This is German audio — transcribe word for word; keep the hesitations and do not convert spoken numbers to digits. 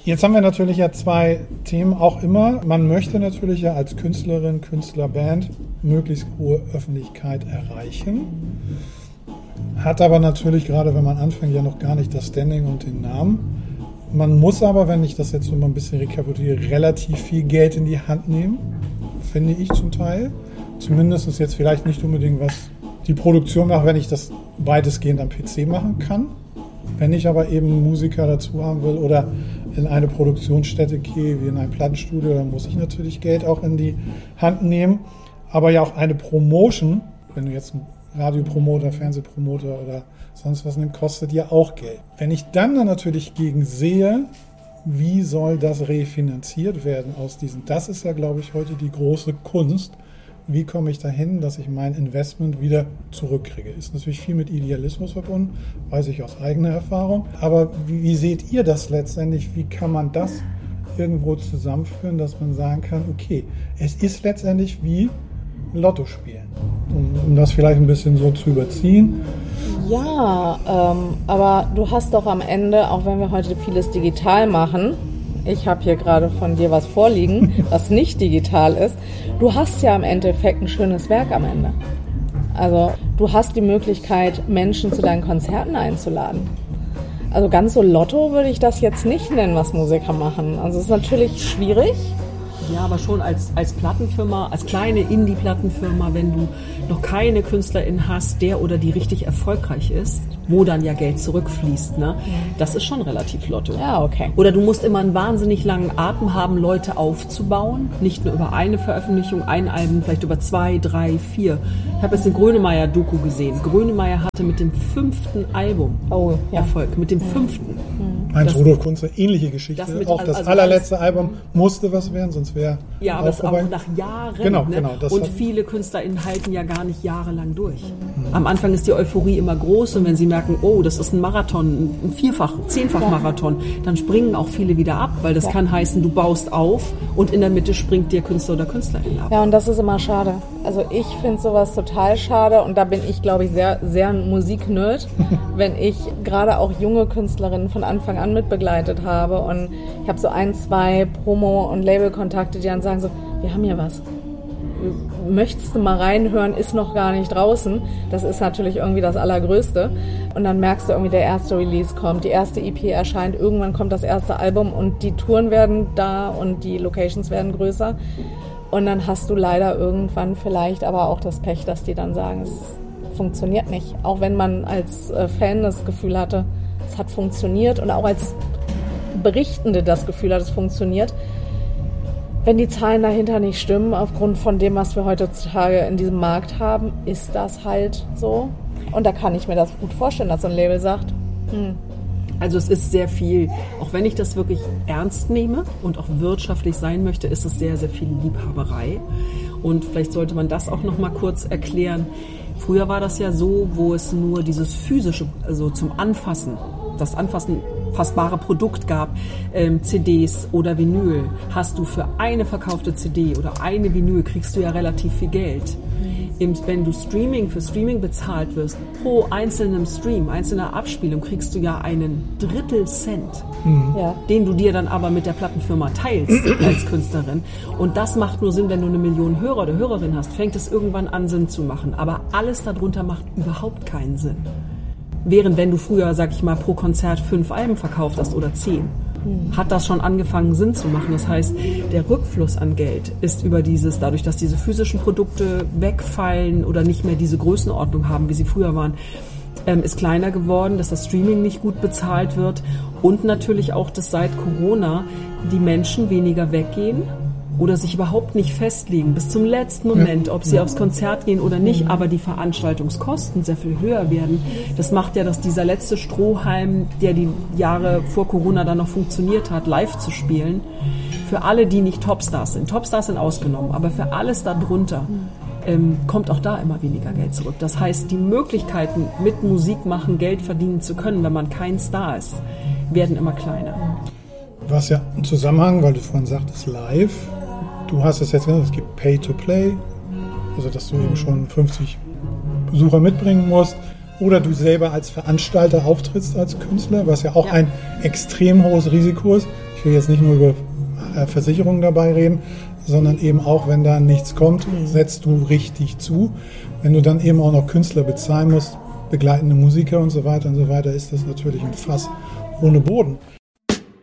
Jetzt haben wir natürlich ja zwei Themen auch immer. Man möchte natürlich ja als Künstlerin, Künstler, Band möglichst hohe Öffentlichkeit erreichen. Hat aber natürlich, gerade wenn man anfängt, ja noch gar nicht das Standing und den Namen. Man muss aber, wenn ich das jetzt so mal ein bisschen rekapituliere, relativ viel Geld in die Hand nehmen, finde ich zum Teil. Zumindest ist jetzt vielleicht nicht unbedingt was die Produktion macht, wenn ich das weitestgehend am P C machen kann. Wenn ich aber eben Musiker dazu haben will oder in eine Produktionsstätte gehe, wie in ein Plattenstudio, dann muss ich natürlich Geld auch in die Hand nehmen. Aber ja auch eine Promotion, wenn du jetzt einen Radiopromoter, Fernsehpromoter oder sonst was nimmst, kostet ja auch Geld. Wenn ich dann, dann natürlich gegen sehe, wie soll das refinanziert werden aus diesen, das ist ja, glaube ich, heute die große Kunst. Wie komme ich dahin, dass ich mein Investment wieder zurückkriege? Ist natürlich viel mit Idealismus verbunden, weiß ich aus eigener Erfahrung. Aber wie, wie seht ihr das letztendlich? Wie kann man das irgendwo zusammenführen, dass man sagen kann, okay, es ist letztendlich wie Lotto spielen, um, um das vielleicht ein bisschen so zu überziehen. Ja, ähm, aber du hast doch am Ende, auch wenn wir heute vieles digital machen, ich habe hier gerade von dir was vorliegen, was nicht digital ist. Du hast ja im Endeffekt ein schönes Werk am Ende. Also du hast die Möglichkeit, Menschen zu deinen Konzerten einzuladen. Also ganz so Lotto würde ich das jetzt nicht nennen, was Musiker machen. Also es ist natürlich schwierig. Ja, aber schon als, als Plattenfirma, als kleine Indie-Plattenfirma, wenn du noch keine Künstlerin hast, der oder die richtig erfolgreich ist, wo dann ja Geld zurückfließt, ne? Das ist schon relativ Lotto. Ja, okay. Oder du musst immer einen wahnsinnig langen Atem haben, Leute aufzubauen. Nicht nur über eine Veröffentlichung, ein Album, vielleicht über zwei, drei, vier. Ich habe jetzt den Grönemeyer-Doku gesehen. Grönemeyer hatte mit dem fünften Album oh, ja. Erfolg. Mit dem fünften. Mhm. Heinz Rudolf Kunze, ähnliche Geschichte. Das mit, auch das also allerletzte Album musste was werden, sonst wäre ja, aber das auch nach Jahren. Genau, ne? genau. Das und hat viele KünstlerInnen halten ja gar nicht jahrelang durch. Mhm. Am Anfang ist die Euphorie immer groß und wenn sie merken, oh, das ist ein Marathon, ein Vierfach-, Zehnfach-Marathon, dann springen auch viele wieder ab, weil das ja. kann heißen, du baust auf und in der Mitte springt dir Künstler oder Künstlerin ab. Ja, und das ist immer schade. Also ich finde sowas total schade und da bin ich, glaube ich, sehr, sehr ein Musiknerd, wenn ich gerade auch junge Künstlerinnen von Anfang an mitbegleitet habe und ich habe so ein, zwei Promo- und Labelkontakte, die dann sagen so, wir haben hier was. Möchtest du mal reinhören, ist noch gar nicht draußen. Das ist natürlich irgendwie das Allergrößte. Und dann merkst du irgendwie, der erste Release kommt, die erste E P erscheint, irgendwann kommt das erste Album und die Touren werden da und die Locations werden größer. Und dann hast du leider irgendwann vielleicht aber auch das Pech, dass die dann sagen, es funktioniert nicht. Auch wenn man als Fan das Gefühl hatte, es hat funktioniert und auch als Berichtende das Gefühl hat, es funktioniert. Wenn die Zahlen dahinter nicht stimmen, aufgrund von dem, was wir heutzutage in diesem Markt haben, ist das halt so. Und da kann ich mir das gut vorstellen, dass so ein Label sagt, hm. Also es ist sehr viel, auch wenn ich das wirklich ernst nehme und auch wirtschaftlich sein möchte, ist es sehr, sehr viel Liebhaberei. Und vielleicht sollte man das auch noch mal kurz erklären. Früher war das ja so, wo es nur dieses physische, also zum Anfassen, das Anfassen fassbare Produkt gab, ähm, C Ds oder Vinyl, hast du für eine verkaufte C D oder eine Vinyl, kriegst du ja relativ viel Geld. Im, wenn du Streaming für Streaming bezahlt wirst, pro einzelnem Stream, einzelner Abspielung, kriegst du ja einen Drittel Cent, mhm. ja. den du dir dann aber mit der Plattenfirma teilst als Künstlerin. Und das macht nur Sinn, wenn du eine Million Hörer oder Hörerin hast, fängt es irgendwann an Sinn zu machen. Aber alles darunter macht überhaupt keinen Sinn. Während wenn du früher, sag ich mal, pro Konzert fünf Alben verkauft hast oder zehn, hat das schon angefangen Sinn zu machen. Das heißt, der Rückfluss an Geld ist über dieses, dadurch, dass diese physischen Produkte wegfallen oder nicht mehr diese Größenordnung haben, wie sie früher waren, ähm, ist kleiner geworden, dass das Streaming nicht gut bezahlt wird und natürlich auch, dass seit Corona die Menschen weniger weggehen oder sich überhaupt nicht festlegen bis zum letzten Moment, ob sie aufs Konzert gehen oder nicht, aber die Veranstaltungskosten sehr viel höher werden. Das macht ja, dass dieser letzte Strohhalm, der die Jahre vor Corona dann noch funktioniert hat, live zu spielen, für alle, die nicht Topstars sind. Topstars sind ausgenommen, aber für alles darunter ähm, kommt auch da immer weniger Geld zurück. Das heißt, die Möglichkeiten, mit Musik machen, Geld verdienen zu können, wenn man kein Star ist, werden immer kleiner. Was ja im Zusammenhang, weil du vorhin sagtest, live, du hast es jetzt genannt, es gibt Pay-to-Play, also dass du eben schon fünfzig Besucher mitbringen musst oder du selber als Veranstalter auftrittst als Künstler, was ja auch ja. ein extrem hohes Risiko ist. Ich ich will jetzt nicht nur über Versicherungen dabei reden, sondern eben auch, wenn da nichts kommt, setzt du richtig zu. Wenn du dann eben auch noch Künstler bezahlen musst, begleitende Musiker und so weiter und so weiter, ist das natürlich ein Fass ohne Boden.